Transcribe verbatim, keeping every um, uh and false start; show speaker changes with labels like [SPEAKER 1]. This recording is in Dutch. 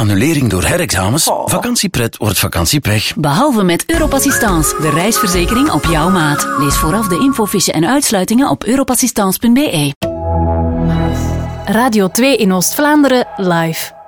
[SPEAKER 1] annulering door herexamens.
[SPEAKER 2] Oh.
[SPEAKER 1] Vakantiepret wordt vakantiepech.
[SPEAKER 3] Behalve met Europassistance, de reisverzekering op jouw maat. Lees vooraf de infofiche en uitsluitingen op europassistance punt be.
[SPEAKER 4] Radio twee in Oost-Vlaanderen live.